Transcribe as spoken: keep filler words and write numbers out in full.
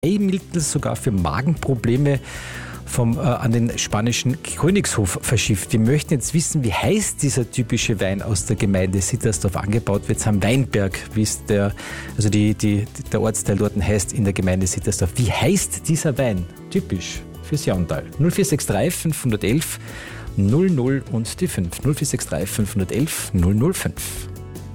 Mittel sogar für Magenprobleme vom, äh, an den spanischen Königshof verschifft. Wir möchten jetzt wissen, wie heißt dieser typische Wein aus der Gemeinde Sittersdorf angebaut wird. Am Weinberg, wie es der, also die, die, der Ortsteil dort heißt in der Gemeinde Sittersdorf. Wie heißt dieser Wein typisch fürs Jauntal? null vier sechs drei fünf eins eins null null und die fünf. null vier sechs drei fünf eins eins null null fünf.